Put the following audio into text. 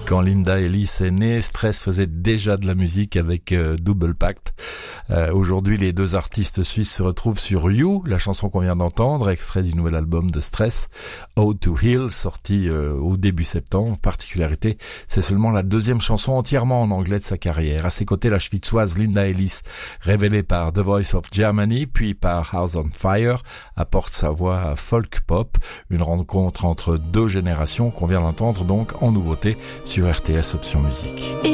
Quand Linda Ellis est née, Stress faisait déjà de la musique avec Double Pact. Aujourd'hui, les deux artistes suisses se retrouvent sur You, la chanson qu'on vient d'entendre, extrait du nouvel album de Stress, Ode to Heal, sorti au début septembre. Particularité, c'est seulement la deuxième chanson entièrement en anglais de sa carrière. À ses côtés, la schwitzoise Linda Ellis, révélée par The Voice of Germany, puis par House on Fire, apporte sa voix folk pop, une rencontre entre deux générations qu'on vient d'entendre donc en nouveauté sur RTS Option Musique.